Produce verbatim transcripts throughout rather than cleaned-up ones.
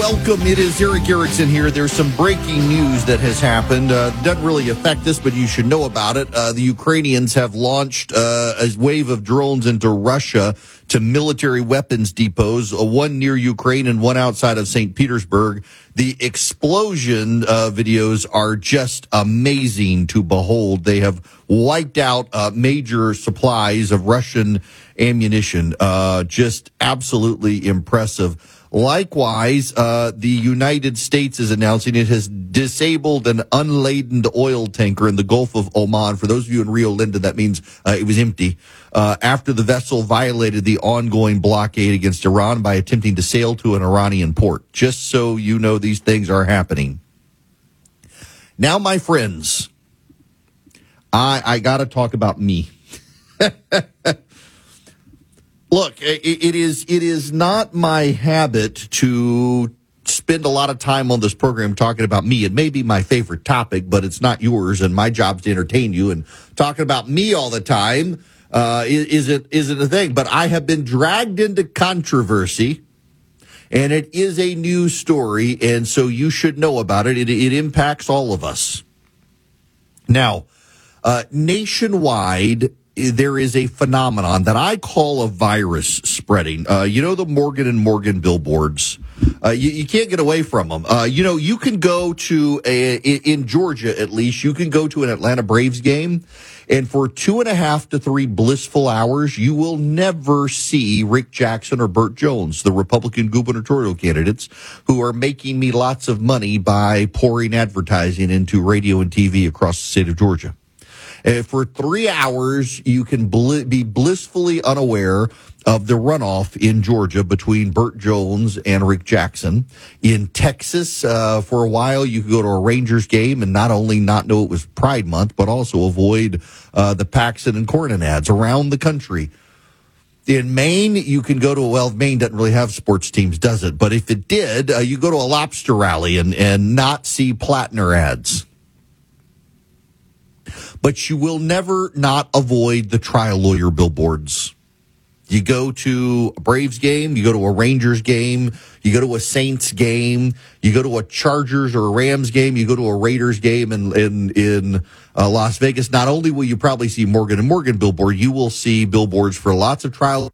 Welcome. It is Eric Erickson here. There's some breaking news that has happened. Uh, doesn't really affect us, but you should know about it. Uh, the Ukrainians have launched uh, a wave of drones into Russia to military weapons depots, uh, one near Ukraine and one outside of Saint Petersburg. The explosion uh, videos are just amazing to behold. They have wiped out uh, major supplies of Russian ammunition. Uh, just absolutely impressive. Likewise, uh, the United States is announcing it has disabled an unladen oil tanker in the Gulf of Oman. For those of you in Rio Linda, that means uh, it was empty. Uh, after the vessel violated the ongoing blockade against Iran by attempting to sail to an Iranian port. Just so you know, these things are happening. Now, my friends, I, I got to talk about me. Look, it, it is it is not my habit to spend a lot of time on this program talking about me. It may be my favorite topic, but it's not yours, and my job's to entertain you. And talking about me all the time uh, is, isn't isn't a thing. But I have been dragged into controversy, and it is a news story, and so you should know about it. It, it impacts all of us. Now, uh, nationwide, there is a phenomenon that I call a virus spreading. Uh, you know, the Morgan and Morgan billboards. Uh, you, you can't get away from them. Uh, you know, you can go to a, in Georgia, at least, you can go to an Atlanta Braves game, and for two and a half to three blissful hours, you will never see Rick Jackson or Burt Jones, the Republican gubernatorial candidates who are making me lots of money by pouring advertising into radio and T V across the state of Georgia. Uh, for three hours, you can bl- be blissfully unaware of the runoff in Georgia between Burt Jones and Rick Jackson. In Texas, uh, for a while, you could go to a Rangers game and not only not know it was Pride Month, but also avoid uh, the Paxton and Cornyn ads around the country. In Maine, you can go to, well, Maine doesn't really have sports teams, does it? But if it did, uh, you go to a lobster rally and, and not see Plattner ads. But you will never not avoid the trial lawyer billboards. You go to a Braves game, you go to a Rangers game, you go to a Saints game, you go to a Chargers or a Rams game, you go to a Raiders game in in, in uh, Las Vegas. Not only will you probably see Morgan and Morgan billboard, you will see billboards for lots of trial,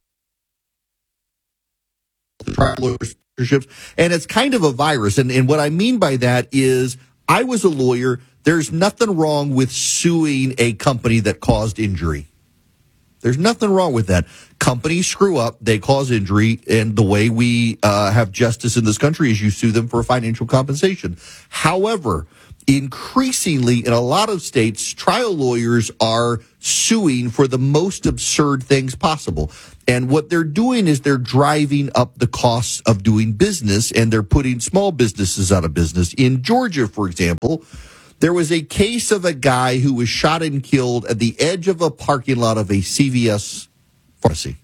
trial lawyers, and it's kind of a virus. And, and what I mean by that is I was a lawyer. There's nothing wrong with suing a company that caused injury. There's nothing wrong with that. Companies screw up, they cause injury, and the way we uh, have justice in this country is you sue them for financial compensation. However, increasingly in a lot of states, trial lawyers are suing for the most absurd things possible. And what they're doing is they're driving up the costs of doing business, and they're putting small businesses out of business. In Georgia, for example, there was a case of a guy who was shot and killed at the edge of a parking lot of a C V S pharmacy.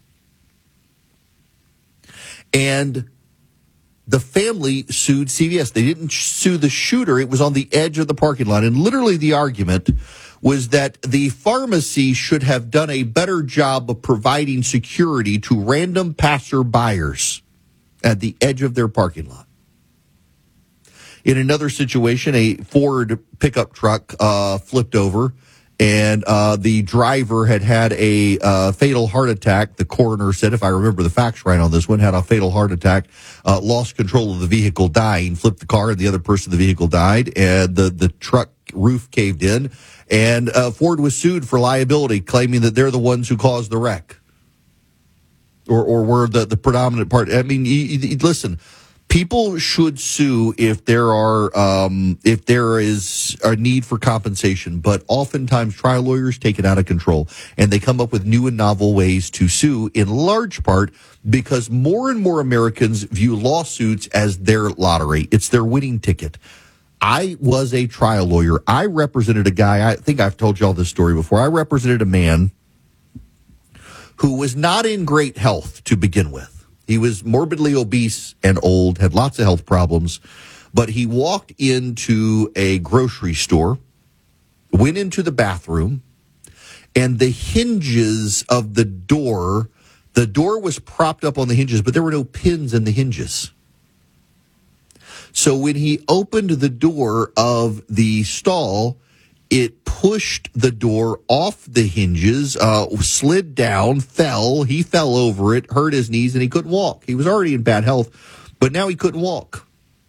And the family sued C V S. They didn't sue the shooter. It was on the edge of the parking lot. And literally the argument was that the pharmacy should have done a better job of providing security to random passerbyers at the edge of their parking lot. In another situation, a Ford pickup truck uh, flipped over, and uh, the driver had had a uh, fatal heart attack. The coroner said, if I remember the facts right on this one, had a fatal heart attack, uh, lost control of the vehicle, dying, flipped the car, and the other person in the vehicle died, and the, the truck roof caved in, and uh, Ford was sued for liability, claiming that they're the ones who caused the wreck, or, or were the, the predominant part. I mean, you, you, listen, people should sue if there are um, if there is a need for compensation, but oftentimes trial lawyers take it out of control, and they come up with new and novel ways to sue, in large part because more and more Americans view lawsuits as their lottery. It's their winning ticket. I was a trial lawyer. I represented a guy, I think I've told you all this story before. I represented a man who was not in great health to begin with. He was morbidly obese and old, had lots of health problems, but he walked into a grocery store, went into the bathroom, and the hinges of the door, the door was propped up on the hinges, but there were no pins in the hinges. So when he opened the door of the stall, it pushed the door off the hinges, uh, slid down, fell. He fell over it, hurt his knees, and he couldn't walk. He was already in bad health, but now he couldn't walk.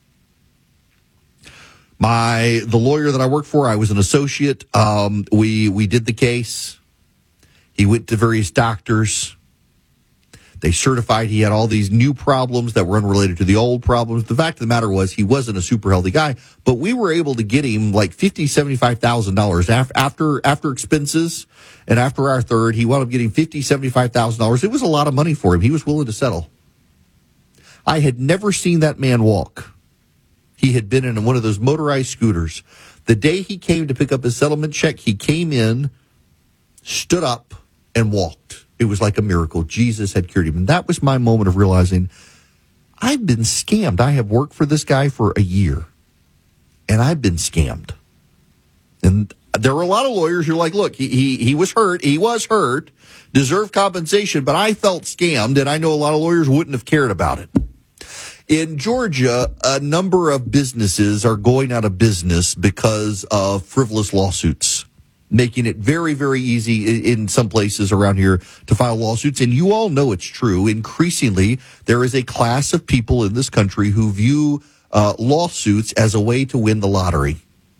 My the lawyer that I worked for, I was an associate. Um, we we did the case. He went to various doctors. They certified he had all these new problems that were unrelated to the old problems. The fact of the matter was he wasn't a super healthy guy, but we were able to get him like fifty thousand dollars, seventy-five thousand dollars after after expenses and after our third. He wound up getting fifty thousand dollars, seventy-five thousand dollars. It was a lot of money for him. He was willing to settle. I had never seen that man walk. He had been in one of those motorized scooters. The day he came to pick up his settlement check, he came in, stood up, and walked. It was like a miracle. Jesus had cured him. And that was my moment of realizing I've been scammed. I have worked for this guy for a year, and I've been scammed. And there were a lot of lawyers who are like, look, he, he, he was hurt. He was hurt, deserved compensation, but I felt scammed, and I know a lot of lawyers wouldn't have cared about it. In Georgia, a number of businesses are going out of business because of frivolous lawsuits, making it very, very easy in some places around here to file lawsuits. And you all know it's true. Increasingly, there is a class of people in this country who view uh, lawsuits as a way to win the lottery.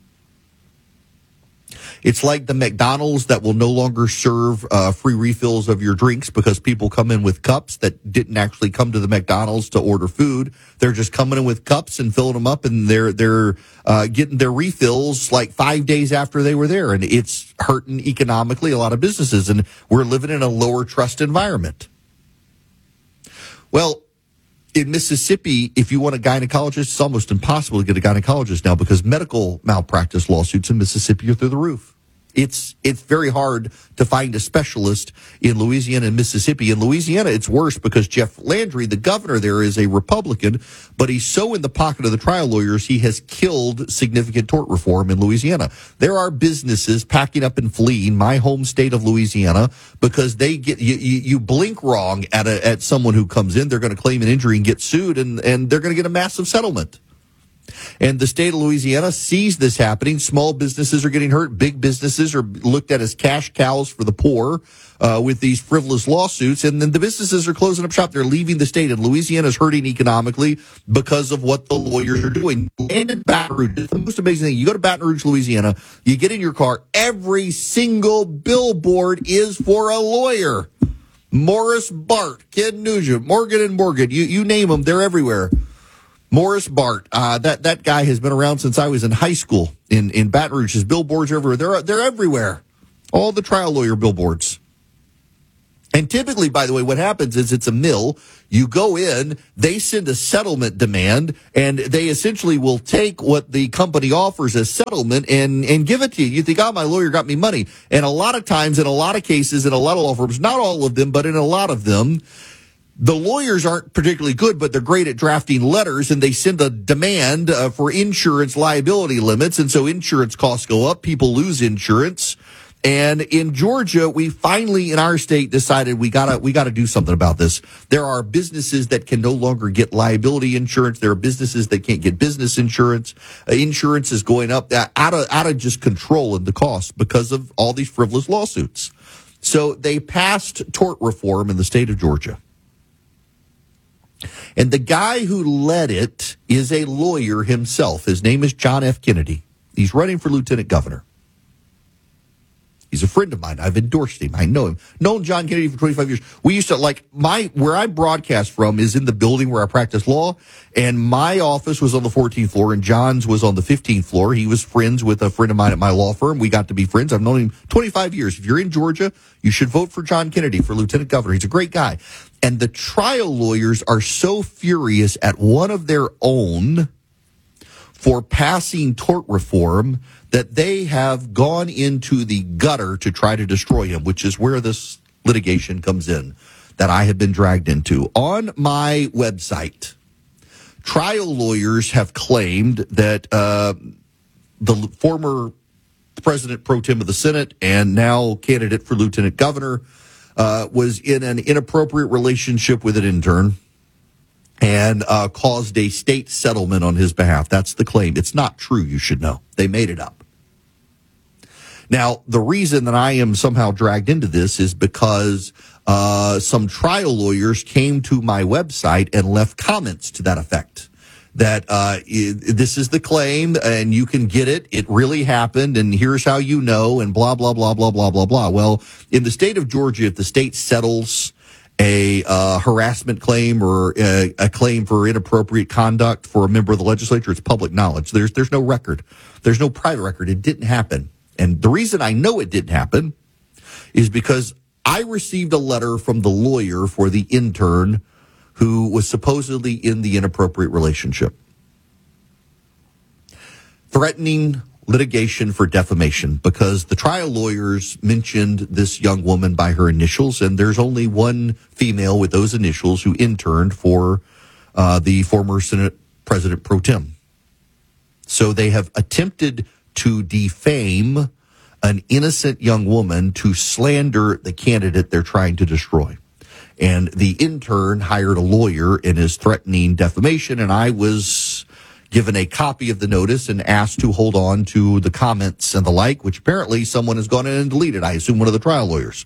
It's like the McDonald's that will no longer serve uh, free refills of your drinks because people come in with cups that didn't actually come to the McDonald's to order food. They're just coming in with cups and filling them up, and they're they're uh, getting their refills like five days after they were there, and it's hurting economically a lot of businesses, and we're living in a lower trust environment. Well, in Mississippi, if you want a gynecologist, it's almost impossible to get a gynecologist now because medical malpractice lawsuits in Mississippi are through the roof. It's it's very hard to find a specialist in Louisiana and Mississippi. In Louisiana, it's worse because Jeff Landry, the governor there, is a Republican, but he's so in the pocket of the trial lawyers, he has killed significant tort reform in Louisiana. There are businesses packing up and fleeing my home state of Louisiana because they get you, you, you blink wrong at a, at someone who comes in, they're going to claim an injury and get sued, and, and they're going to get a massive settlement. And the state of Louisiana sees this happening. Small businesses are getting hurt. Big businesses are looked at as cash cows for the poor uh, with these frivolous lawsuits. And then the businesses are closing up shop. They're leaving the state. And Louisiana is hurting economically because of what the lawyers are doing. And in Baton Rouge, it's the most amazing thing. You go to Baton Rouge, Louisiana, you get in your car, every single billboard is for a lawyer. Morris Bart, Ken Nugent, Morgan and Morgan, you, you name them, they're everywhere. Morris Bart, uh, that, that guy has been around since I was in high school in, in Baton Rouge. His billboards are everywhere. They're, they're everywhere. All the trial lawyer billboards. And typically, by the way, what happens is it's a mill. You go in, they send a settlement demand, and they essentially will take what the company offers as settlement and, and give it to you. You think, oh, my lawyer got me money. And a lot of times, in a lot of cases, in a lot of law firms, not all of them, but in a lot of them, the lawyers aren't particularly good, but they're great at drafting letters, and they send a demand uh, for insurance liability limits, and so insurance costs go up. People lose insurance. And in Georgia, we finally, in our state, decided we gotta we gotta do something about this. There are businesses that can no longer get liability insurance. There are businesses that can't get business insurance. Uh, insurance is going up uh, out of out of just control in the cost because of all these frivolous lawsuits. So they passed tort reform in the state of Georgia. And the guy who led it is a lawyer himself. His name is John F. Kennedy. He's running for lieutenant governor. He's a friend of mine. I've endorsed him. I know him. Known John Kennedy for twenty-five years. We used to, like, my, where I broadcast from is in the building where I practice law, and my office was on the fourteenth floor, and John's was on the fifteenth floor. He was friends with a friend of mine at my law firm. We got to be friends. I've known him twenty-five years. If you're in Georgia, you should vote for John Kennedy for lieutenant governor. He's a great guy. And the trial lawyers are so furious at one of their own for passing tort reform that they have gone into the gutter to try to destroy him, which is where this litigation comes in that I have been dragged into. On my website, trial lawyers have claimed that uh, the former president pro tem of the Senate and now candidate for lieutenant governor uh, was in an inappropriate relationship with an intern. and uh, caused a state settlement on his behalf. That's the claim. It's not true, you should know. They made it up. Now, the reason that I am somehow dragged into this is because uh, some trial lawyers came to my website and left comments to that effect. That uh, this is the claim, and you can get it. It really happened, and here's how you know, and blah, blah, blah, blah, blah, blah, blah. Well, in the state of Georgia, if the state settles a uh, harassment claim or a, a claim for inappropriate conduct for a member of the legislature, it's public knowledge. There's there's no record. There's no private record. It didn't happen. And the reason I know it didn't happen is because I received a letter from the lawyer for the intern who was supposedly in the inappropriate relationship, threatening litigation for defamation because the trial lawyers mentioned this young woman by her initials, and there's only one female with those initials who interned for uh, the former Senate President Pro Tem. So they have attempted to defame an innocent young woman to slander the candidate they're trying to destroy. And the intern hired a lawyer and is threatening defamation, and I was given a copy of the notice and asked to hold on to the comments and the like, which apparently someone has gone in and deleted. I assume one of the trial lawyers.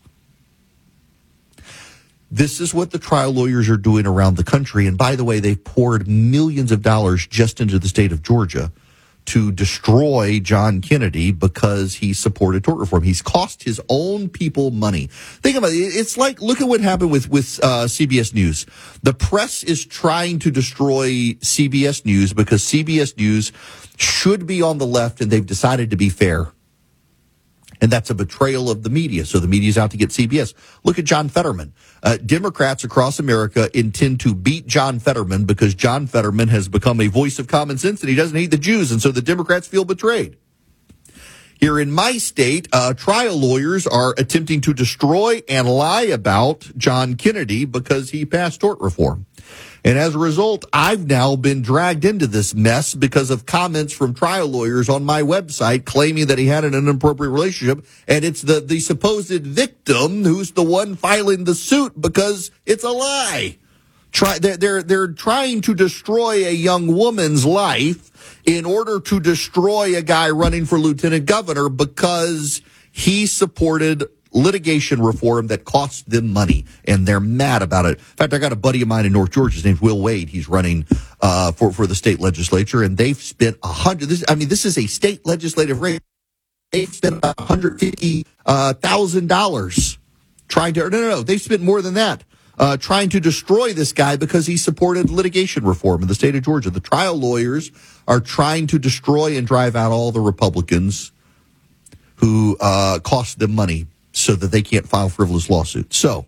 This is what the trial lawyers are doing around the country. And by the way, they've poured millions of dollars just into the state of Georgia to destroy John Kennedy because he supported tort reform. He's cost his own people money. Think about it. It's like, look at what happened with, with uh, C B S News. The press is trying to destroy C B S News because C B S News should be on the left, and they've decided to be fair. And that's a betrayal of the media. So the media's out to get C B S. Look at John Fetterman. Uh, Democrats across America intend to beat John Fetterman because John Fetterman has become a voice of common sense and he doesn't hate the Jews. And so the Democrats feel betrayed. Here in my state, uh, trial lawyers are attempting to destroy and lie about John Kennedy because he passed tort reform. And as a result, I've now been dragged into this mess because of comments from trial lawyers on my website claiming that he had an inappropriate relationship. And it's the, the supposed victim who's the one filing the suit because it's a lie. Try, they're, they're, they're trying to destroy a young woman's life in order to destroy a guy running for lieutenant governor because he supported litigation reform that cost them money, and they're mad about it. In fact, I got a buddy of mine in North Georgia. His name's Will Wade. He's running uh, for for the state legislature, and they've spent a hundred. This, I mean, this is a state legislative race. They've spent one hundred fifty thousand dollars trying to. No, no, no. They've spent more than that uh, trying to destroy this guy because he supported litigation reform in the state of Georgia. The trial lawyers are trying to destroy and drive out all the Republicans who uh, cost them money, so that they can't file frivolous lawsuits. So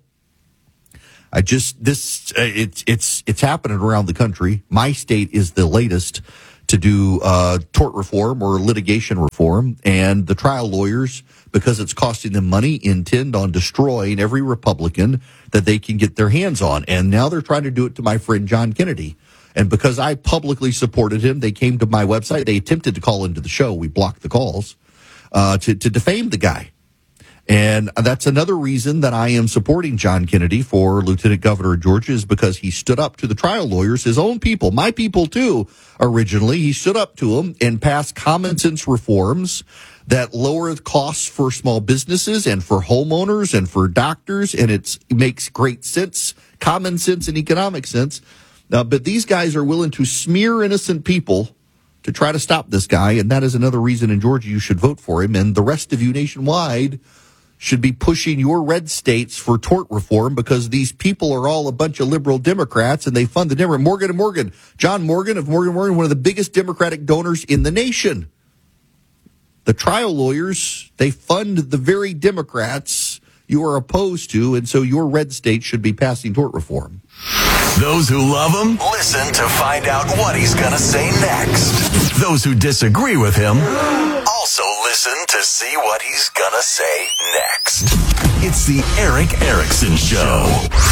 I just, this, uh, it's, it's, it's happening around the country. My state is the latest to do, uh, tort reform or litigation reform. And the trial lawyers, because it's costing them money, intend on destroying every Republican that they can get their hands on. And now they're trying to do it to my friend John Kennedy. And because I publicly supported him, they came to my website. They attempted to call into the show. We blocked the calls, uh, to, to defame the guy. And that's another reason that I am supporting John Kennedy for lieutenant governor of Georgia, is because he stood up to the trial lawyers, his own people, my people too, originally. He stood up to them and passed common sense reforms that lower costs for small businesses and for homeowners and for doctors. And it's, it makes great sense, common sense and economic sense. Uh, but these guys are willing to smear innocent people to try to stop this guy. And that is another reason in Georgia you should vote for him. And the rest of you nationwide should be pushing your red states for tort reform, because these people are all a bunch of liberal Democrats and they fund the Democrat. Morgan and Morgan, John Morgan of Morgan and Morgan, one of the biggest Democratic donors in the nation. The trial lawyers, they fund the very Democrats you are opposed to, and so your red state should be passing tort reform. Those who love him, listen to find out what he's going to say next. Those who disagree with him, also listen to see what he's going to say next. It's the Erick Erickson Show.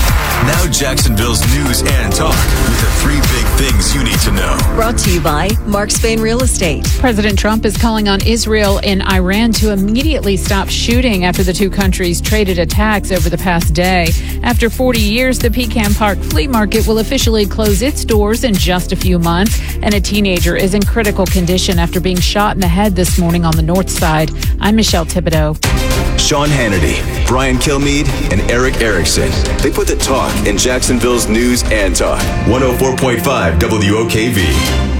Now Jacksonville's news and talk with the three big things you need to know. Brought to you by Mark Spain Real Estate. President Trump is calling on Israel and Iran to immediately stop shooting after the two countries traded attacks over the past day. After forty years, the Pecan Park Flea Market will officially close its doors in just a few months, and a teenager is in critical condition after being shot in the head this morning on the north side. I'm Michelle Thibodeau. Sean Hannity, Brian Kilmeade, and Eric Erickson. They put the talk in Jacksonville's news and talk. one oh four point five W O K V.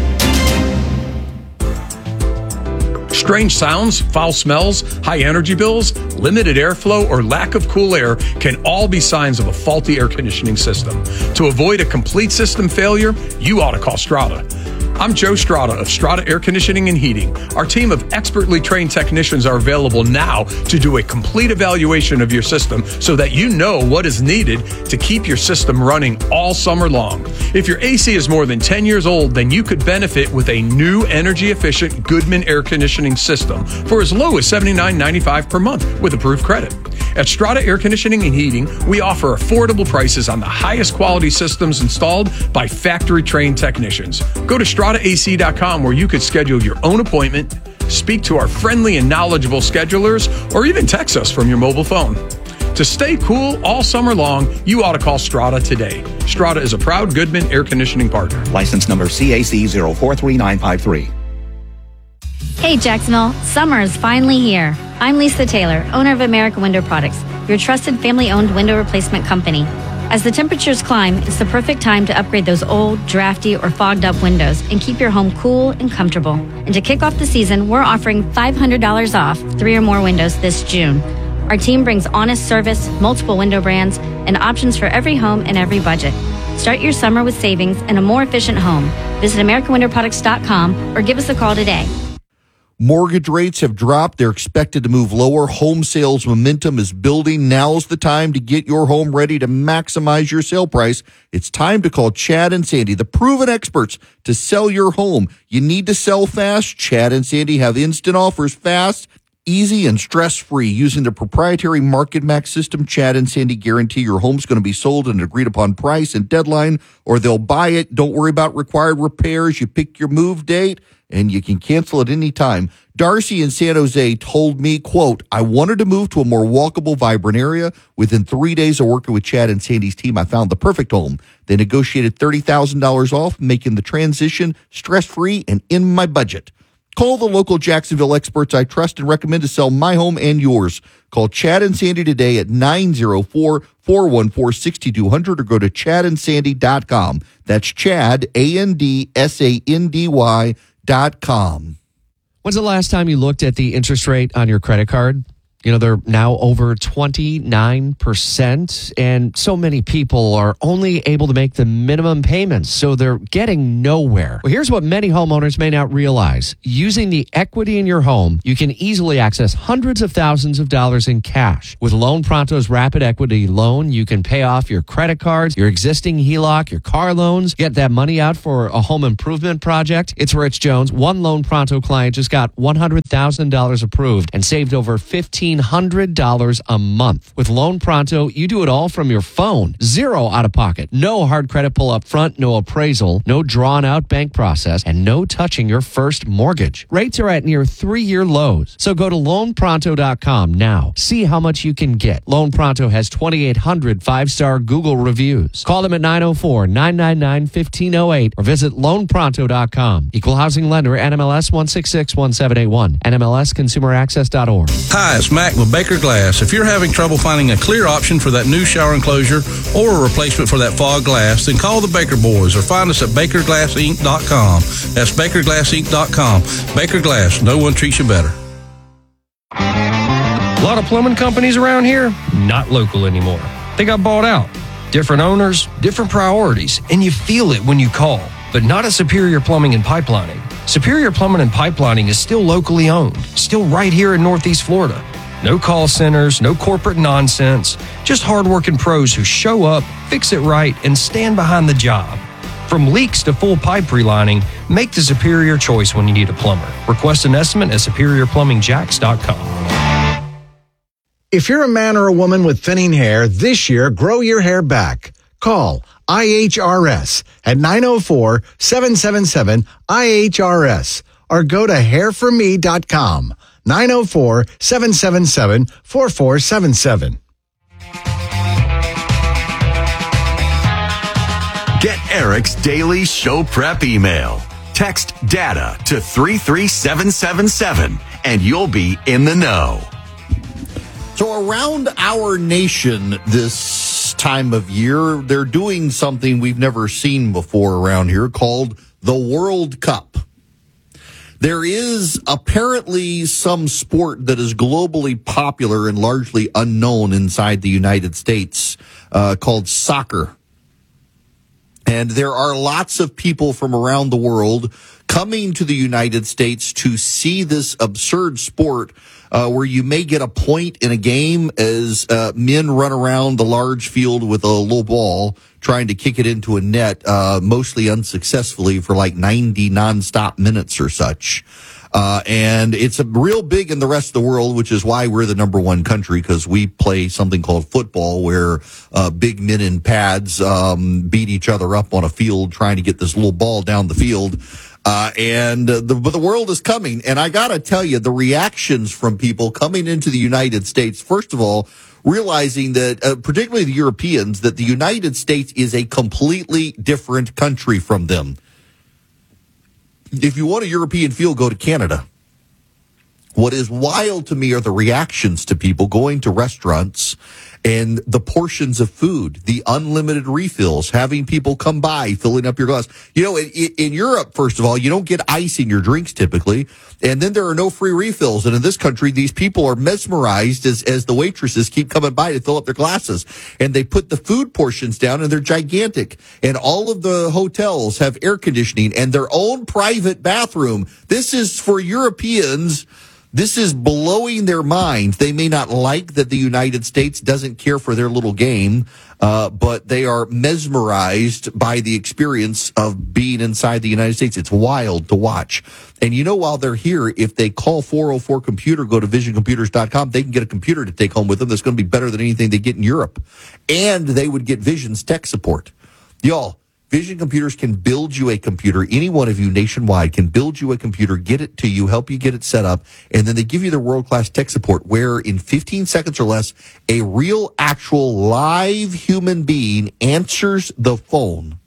Strange sounds, foul smells, high energy bills, limited airflow, or lack of cool air can all be signs of a faulty air conditioning system. To avoid a complete system failure, you ought to call Strata. I'm Joe Strata of Strata Air Conditioning and Heating. Our team of expertly trained technicians are available now to do a complete evaluation of your system so that you know what is needed to keep your system running all summer long. If your A C is more than ten years old, then you could benefit with a new energy-efficient Goodman air conditioning system for as low as seventy-nine ninety-five per month with approved credit. At Strata Air Conditioning and Heating, we offer affordable prices on the highest quality systems installed by factory-trained technicians. Go to strata A C dot com where you could schedule your own appointment, speak to our friendly and knowledgeable schedulers, or even text us from your mobile phone. To stay cool all summer long, you ought to call Strata today. Strata is a proud Goodman air conditioning partner. License number C A C zero four three nine five three. Hey Jacksonville, summer is finally here. I'm Lisa Taylor, owner of American Window Products, your trusted family-owned window replacement company. As the temperatures climb, it's the perfect time to upgrade those old, drafty, or fogged-up windows and keep your home cool and comfortable. And to kick off the season, we're offering five hundred dollars off three or more windows this June. Our team brings honest service, multiple window brands, and options for every home and every budget. Start your summer with savings and a more efficient home. Visit American Window Products dot com or give us a call today. Mortgage rates have dropped. They're expected to move lower. Home sales momentum is building. Now's the time to get your home ready to maximize your sale price. It's time to call Chad and Sandy, the proven experts to sell your home. You need to sell fast. Chad and Sandy have instant offers, fast, easy, and stress-free. Using the proprietary Market Max system, Chad and Sandy guarantee your home's going to be sold at an agreed-upon price and deadline, or they'll buy it. Don't worry about required repairs. You pick your move date, and you can cancel at any time. Darcy in San Jose told me, quote, I wanted to move to a more walkable, vibrant area. Within three days of working with Chad and Sandy's team, I found the perfect home. They negotiated thirty thousand dollars off, making the transition stress-free and in my budget. Call the local Jacksonville experts I trust and recommend to sell my home and yours. Call Chad and Sandy today at nine oh four, four one four, six two zero zero or go to chad and sandy dot com. That's Chad, A N D S A N D Y dot com. When's the last time you looked at the interest rate on your credit card? You know, they're now over twenty-nine percent, and so many people are only able to make the minimum payments, so they're getting nowhere. Well, here's what many homeowners may not realize. Using the equity in your home, you can easily access hundreds of thousands of dollars in cash. With Loan Pronto's Rapid Equity Loan, you can pay off your credit cards, your existing H E L O C, your car loans, get that money out for a home improvement project. It's Rich Jones. One Loan Pronto client just got one hundred thousand dollars approved and saved over fifteen hundred dollars a month. With Loan Pronto, you do it all from your phone. Zero out of pocket. No hard credit pull up front, no appraisal, no drawn out bank process, and no touching your first mortgage. Rates are at near three-year lows. So go to loan pronto dot com now. See how much you can get. Loan Pronto has twenty-eight hundred five-star Google reviews. Call them at nine oh four, nine nine nine, one five oh eight or visit loan pronto dot com. Equal housing lender, N M L S one six six one seven eight one. N M L S consumer access dot org. Hi, it's Mac with Baker Glass. If you're having trouble finding a clear option for that new shower enclosure or a replacement for that fog glass, then call the Baker Boys or find us at baker glass inc dot com. That's baker glass inc dot com. Baker Glass, no one treats you better. A lot of plumbing companies around here, not local anymore. They got bought out. Different owners, different priorities, and you feel it when you call. But not at Superior Plumbing and Pipelining. Superior Plumbing and Pipelining is still locally owned, still right here in Northeast Florida. No call centers, no corporate nonsense, just hardworking pros who show up, fix it right, and stand behind the job. From leaks to full pipe relining, make the superior choice when you need a plumber. Request an estimate at superior plumbing jacks dot com. If you're a man or a woman with thinning hair, this year, grow your hair back. Call I H R S at nine oh four, seven seven seven, I H R S or go to hair for me dot com. nine oh four, seven seven seven, four four seven seven. Get Eric's daily show prep email. Text data to three three seven seven seven and you'll be in the know. So around our nation this time of year, they're doing something we've never seen before around here called the World Cup. There is apparently some sport that is globally popular and largely unknown inside the United States uh, called soccer. And there are lots of people from around the world coming to the United States to see this absurd sport uh, where you may get a point in a game as uh, men run around the large field with a little ball trying to kick it into a net, uh, mostly unsuccessfully for like ninety nonstop minutes or such. Uh, and it's a real big in the rest of the world, which is why we're the number one country, because we play something called football where uh, big men in pads um, beat each other up on a field trying to get this little ball down the field. Uh, and uh, the, the world is coming. And I got to tell you, the reactions from people coming into the United States, first of all, realizing that, uh, particularly the Europeans, that the United States is a completely different country from them. If you want a European feel, go to Canada. What is wild to me are the reactions to people going to restaurants and the portions of food, the unlimited refills, having people come by, filling up your glass. You know, in, in Europe, first of all, you don't get ice in your drinks typically, and then there are no free refills. And in this country, these people are mesmerized as, as the waitresses keep coming by to fill up their glasses. And they put the food portions down, and they're gigantic. And all of the hotels have air conditioning and their own private bathroom. This is for Europeans. This is blowing their minds. They may not like that the United States doesn't care for their little game, uh, but they are mesmerized by the experience of being inside the United States. It's wild to watch. And you know, while they're here, if they call four oh four computer, go to vision computers dot com, they can get a computer to take home with them that's going to be better than anything they get in Europe. And they would get Vision's tech support. Y'all, Vision Computers can build you a computer. Any one of you nationwide can build you a computer, get it to you, help you get it set up, and then they give you their world-class tech support where in fifteen seconds or less, a real, actual, live human being answers the phone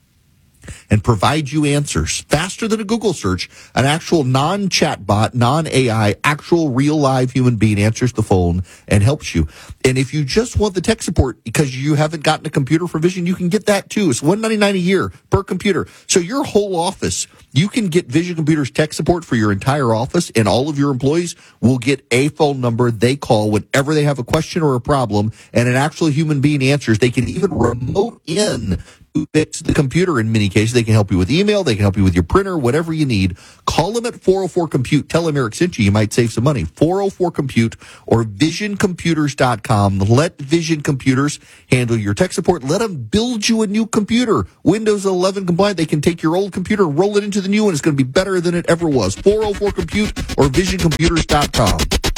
and provides you answers faster than a Google search. An actual non-chatbot, non-A I, actual real live human being answers the phone and helps you. And if you just want the tech support because you haven't gotten a computer for Vision, you can get that too. It's one hundred ninety-nine dollars a year per computer. So your whole office, you can get Vision Computers tech support for your entire office, and all of your employees will get a phone number they call whenever they have a question or a problem, and an actual human being answers. They can even remote in to fix the computer in many cases. They can help you with email. They can help you with your printer, whatever you need. Call them at four oh four compute. Tell them Eric sent you. You might save some money. four oh four compute or vision computers dot com. Let Vision Computers handle your tech support. Let them build you a new computer. Windows eleven compliant. They can take your old computer, roll it into the new one. It's going to be better than it ever was. four oh four compute or vision computers dot com.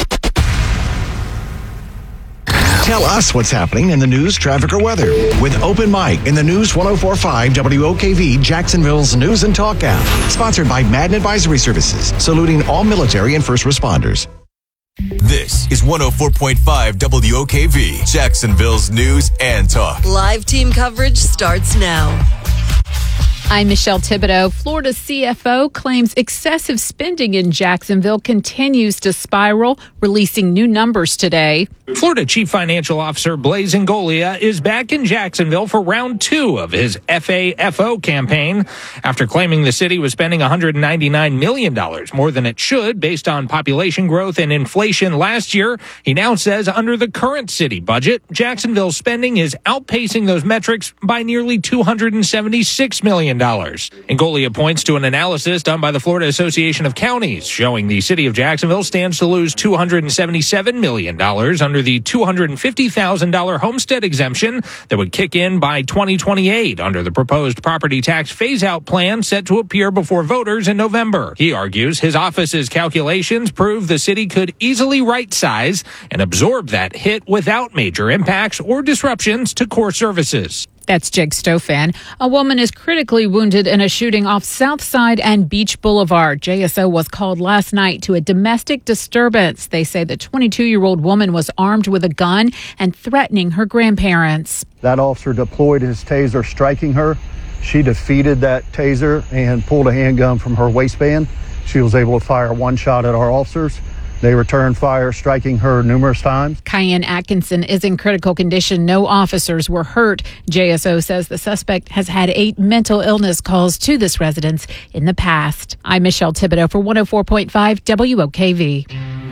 Tell us what's happening in the news, traffic, or weather with Open Mic in the News one oh four point five W O K V, Jacksonville's News and Talk app. Sponsored by Madden Advisory Services, saluting all military and first responders. This is one oh four point five W O K V, Jacksonville's News and Talk. Live team coverage starts now. I'm Michelle Thibodeau. Florida C F O claims excessive spending in Jacksonville continues to spiral, releasing new numbers today. Florida Chief Financial Officer Blaise Ingoglia is back in Jacksonville for round two of his F A F O campaign after claiming the city was spending one hundred ninety-nine million dollars more than it should based on population growth and inflation last year. He now says under the current city budget, Jacksonville's spending is outpacing those metrics by nearly two hundred seventy-six million dollars. million dollars. Ingoglia points to an analysis done by the Florida Association of Counties showing the city of Jacksonville stands to lose two hundred seventy-seven million dollars under the two hundred fifty thousand dollars homestead exemption that would kick in by twenty twenty-eight under the proposed property tax phase-out plan set to appear before voters in November. He argues his office's calculations prove the city could easily right-size and absorb that hit without major impacts or disruptions to core services. That's Jake Stofan. A woman is critically wounded in a shooting off South Side and Beach Boulevard. J S O was called last night to a domestic disturbance. They say the twenty-two-year-old woman was armed with a gun and threatening her grandparents. That officer deployed his taser, striking her. She defeated that taser and pulled a handgun from her waistband. She was able to fire one shot at our officers. They returned fire, striking her numerous times. Cayenne Atkinson is in critical condition. No officers were hurt. J S O says the suspect has had eight mental illness calls to this residence in the past. I'm Michelle Thibodeau for one oh four point five W O K V.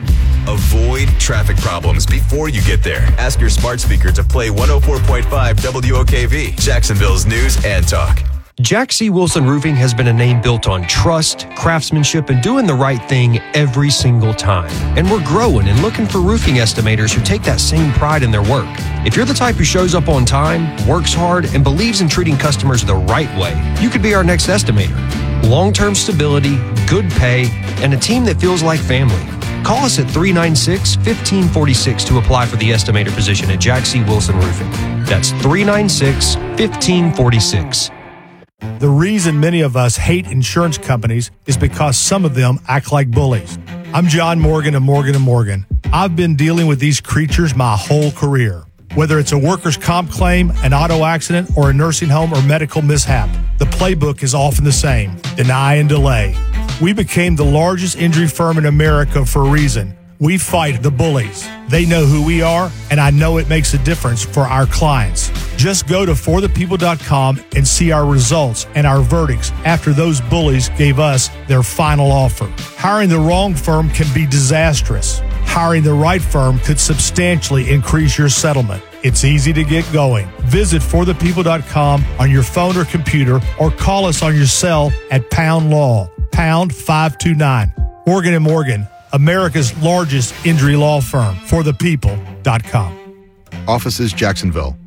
Avoid traffic problems before you get there. Ask your smart speaker to play one oh four point five W O K V, Jacksonville's news and talk. Jack C. Wilson Roofing has been a name built on trust, craftsmanship, and doing the right thing every single time. And we're growing and looking for roofing estimators who take that same pride in their work. If you're the type who shows up on time, works hard, and believes in treating customers the right way, you could be our next estimator. Long-term stability, good pay, and a team that feels like family. Call us at three nine six, one five four six to apply for the estimator position at Jack C. Wilson Roofing. That's three nine six, one five four six. The reason many of us hate insurance companies is because some of them act like bullies. I'm John Morgan of Morgan and Morgan. I've been dealing with these creatures my whole career. Whether it's a workers' comp claim, an auto accident, or a nursing home or medical mishap, the playbook is often the same: deny and delay. We became the largest injury firm in America for a reason. We fight the bullies. They know who we are, and I know it makes a difference for our clients. Just go to for the people dot com and see our results and our verdicts after those bullies gave us their final offer. Hiring the wrong firm can be disastrous. Hiring the right firm could substantially increase your settlement. It's easy to get going. Visit for the people dot com on your phone or computer, or call us on your cell at Pound Law, pound five two nine. Morgan and Morgan, America's largest injury law firm, for the people dot com. Offices, Jacksonville.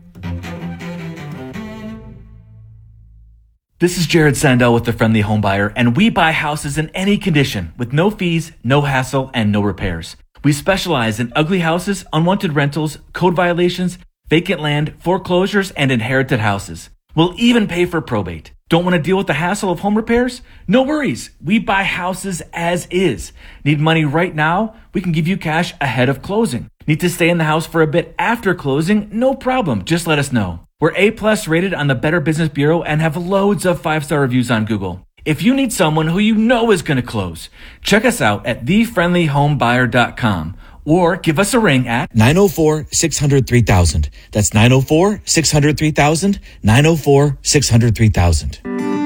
This is Jared Sandell with The Friendly Home Buyer, and we buy houses in any condition with no fees, no hassle, and no repairs. We specialize in ugly houses, unwanted rentals, code violations, vacant land, foreclosures, and inherited houses. We'll even pay for probate. Don't want to deal with the hassle of home repairs? No worries. We buy houses as is. Need money right now? We can give you cash ahead of closing. Need to stay in the house for a bit after closing? No problem. Just let us know. We're A plus rated on the Better Business Bureau and have loads of five-star reviews on Google. If you need someone who you know is going to close, check us out at the friendly home buyer dot com or give us a ring at nine oh four, six hundred, three thousand. That's nine oh four, six hundred, three thousand, nine oh four, six hundred, three thousand.